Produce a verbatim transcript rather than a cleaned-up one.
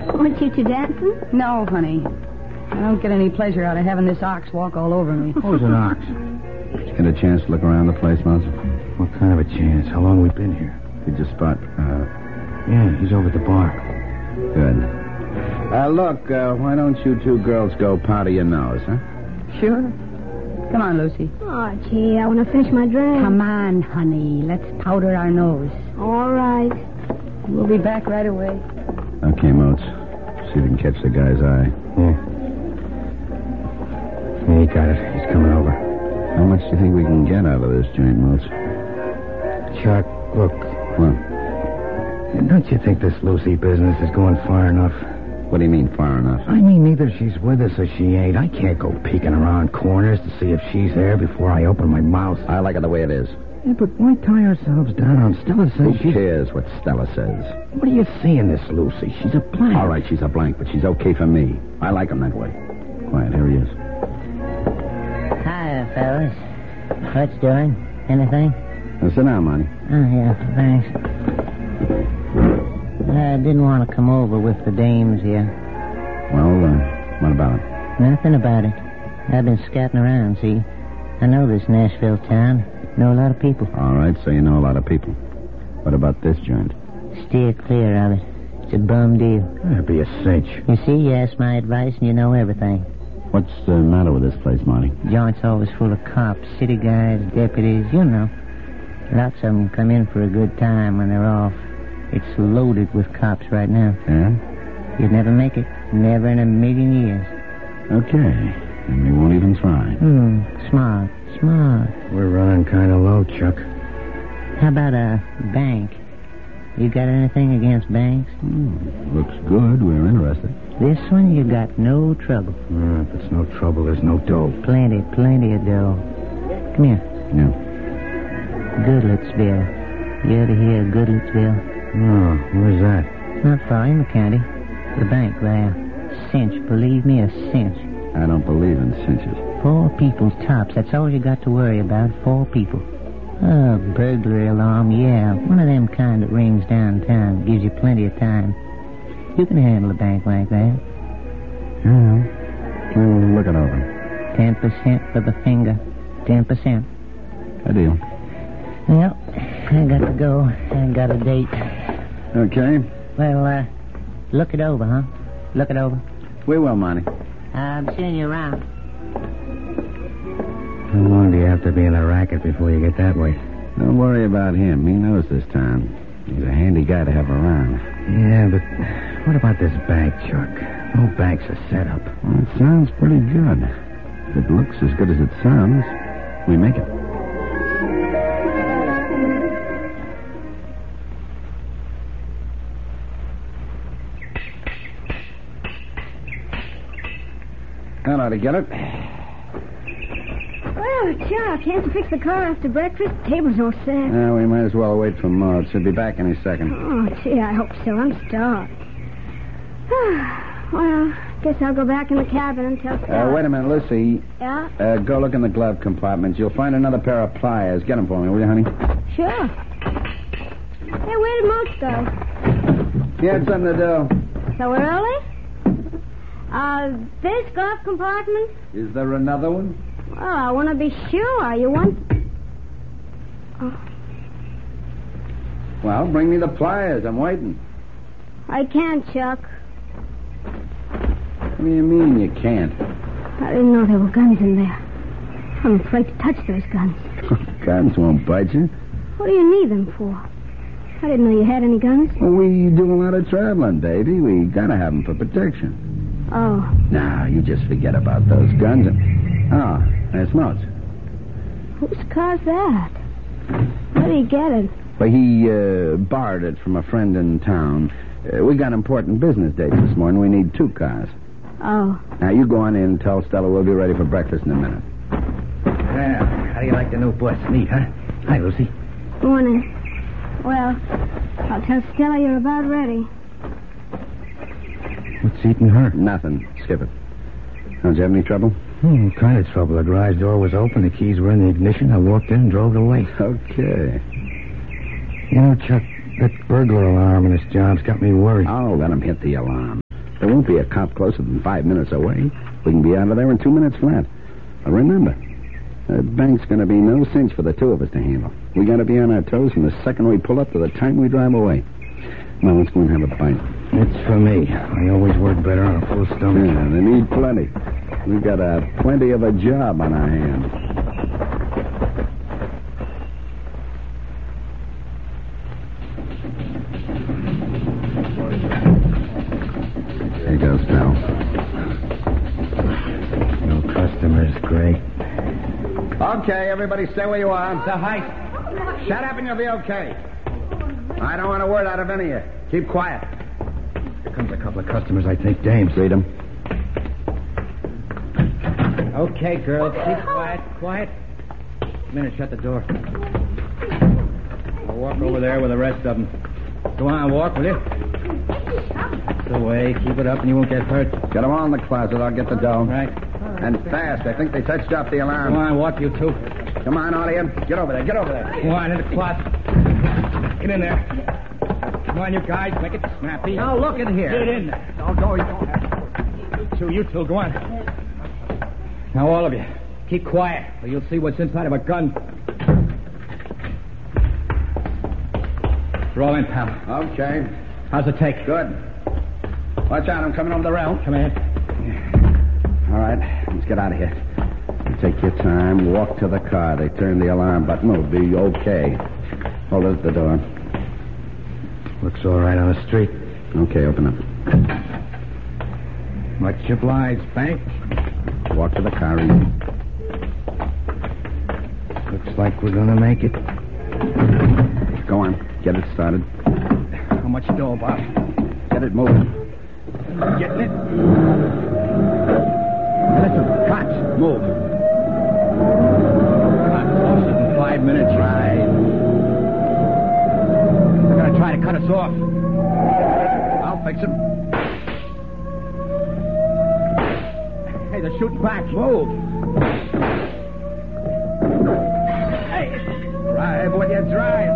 Weren't you two dancing? No, honey. I don't get any pleasure out of having this ox walk all over me. Who's an ox? Did you get a chance to look around the place, Mose? What kind of a chance? How long we been here? Did you spot? Uh... Yeah, he's over at the bar. Good. Uh, look, uh, why don't you two girls go powder your nose, huh? Sure. Come on, Lucy. Oh, gee, I want to finish my drink. Come on, honey. Let's powder our nose. All right. We'll be back right away. Okay, Motes. See if you can catch the guy's eye. Yeah. Yeah, he got it. He's coming over. How much do you think we can get out of this joint, Motes? Chuck, look. What? Don't you think this Lucy business is going far enough? What do you mean, far enough? I mean, either she's with us or she ain't. I can't go peeking around corners to see if she's there before I open my mouth. I like it the way it is. Yeah, but why tie ourselves down on Stella says Who she's... cares what Stella says? What do you see in this Lucy? She's a blank. All right, she's a blank, but she's okay for me. I like him that way. Quiet, here he is. Hi, fellas. What's doing? Anything? Now, sit down, Monty. Oh, yeah, thanks. I didn't want to come over with the dames here. Well, uh, what about it? Nothing about it. I've been scouting around, see? I know this Nashville town. Know a lot of people. All right, so you know a lot of people. What about this joint? Steer clear of it. It's a bum deal. That'd be a cinch. You see, you ask my advice and you know everything. What's the matter with this place, Monty? Joint's always full of cops, city guys, deputies, you know. Lots of them come in for a good time when they're off. It's loaded with cops right now. Yeah? You'd never make it. Never in a million years. Okay. And we won't even try. Hmm. Smart. Smart. We're running kind of low, Chuck. How about a bank? You got anything against banks? Hmm. Looks good. We're interested. This one, you got no trouble. Uh, if it's no trouble, there's no dough. Plenty, plenty of dough. Come here. Yeah. Goodlettsville. You ever hear of Goodlettsville? Oh, where's that? Not far in the county. The bank there. Cinch, believe me, a cinch. I don't believe in cinches. Four people's tops. That's all you got to worry about. Four people. Oh, burglary alarm, yeah. One of them kind that rings downtown. Gives you plenty of time. You can handle a bank like that. Yeah. We'll look it over. Ten percent for the finger. Ten percent. A deal. Well, I got to go. I got a date. Okay. Well, uh, look it over, huh? Look it over. We will, Monty. I'm seeing you around. How long do you have to be in a racket before you get that way? Don't worry about him. He knows this town. He's a handy guy to have around. Yeah, but what about this bank, Chuck? No bank's a setup. Well, it sounds pretty good. If it looks as good as it sounds, we make it. That ought to get it. Well, Chuck, can't you fix the car after breakfast? Table's all set. Yeah, we might as well wait for Maud. She'll be back any second. Oh, gee, I hope so. I'm starved. Well, guess I'll go back in the cabin and tell Stella. Uh, wait a minute, Lucy. Yeah? Uh, go look in the glove compartment. You'll find another pair of pliers. Get them for me, will you, honey? Sure. Hey, where did Moose go? He had something to do. So early? Uh, this glove compartment? Is there another one? Well, I want to be sure. You want... Oh. Well, bring me the pliers. I'm waiting. I can't, Chuck. What do you mean you can't? I didn't know there were guns in there. I'm afraid to touch those guns. Guns won't bite you. What do you need them for? I didn't know you had any guns. Well, we do a lot of traveling, baby. We gotta have them for protection. Oh. Now, you just forget about those guns and... Oh, there's Moats. Whose car's that? Where did he get it? Well, he uh, borrowed it from a friend in town. Uh, we got important business dates this morning. We need two cars. Oh. Now, you go on in and tell Stella we'll be ready for breakfast in a minute. Well, how do you like the new bus? Neat, huh? Hi, Lucy. Morning. Well, I'll tell Stella you're about ready. What's eating her? Nothing. Skip it. Don't you have any trouble? Hmm, kind of trouble. The garage door was open. The keys were in the ignition. I walked in and drove away. Okay. You know, Chuck, that burglar alarm in this job's got me worried. Oh, let him hit the alarm. There won't be a cop closer than five minutes away. We can be out of there in two minutes flat. But remember, the bank's going to be no cinch for the two of us to handle. We got to be on our toes from the second we pull up to the time we drive away. Come on, let's go and have a bite. It's for me. I always work better on a full stomach. Yeah, they need plenty. We've got a plenty of a job on our hands. Here goes, pal. No customers, great. Okay, everybody stay where you are. It's a heist. Shut up and you'll be okay. I don't want a word out of any of you. Keep quiet. Here comes a couple of customers, I think. Dames. Read them. Okay, girls, keep quiet, quiet. Come in and shut the door. I'll walk over there with the rest of them. Go on, walk, will you? That's the way. Keep it up and you won't get hurt. Get them all in the closet. I'll get the dough. Right. And fast. I think they touched off the alarm. Come on, walk, you two. Come on, audience. Get over there. Get over there. Go on, in the closet. Get in there. Come on, you guys. Make it snappy. Now, look in here. Get in there. Don't go. You don't have to. You two, you two, go on. Now, all of you, keep quiet, or you'll see what's inside of a gun. Roll in, pal. Okay. How's it take? Good. Watch out. I'm coming over the rail. Come in. All right. Let's get out of here. You take your time. Walk to the car. They turn the alarm button. It'll be okay. Hold it at the door. Looks all right on the street. Okay, open up. Much obliged, Bank. Walk to the car. Easy. Looks like we're going to make it. Go on. Get it started. How much dough, Bob? Get it moving. Getting it? Listen, cops, move. Not closer than five minutes. Right. They're going to try to cut us off. I'll fix him. Hey, they're shooting back. Move. Hey, drive what you drive.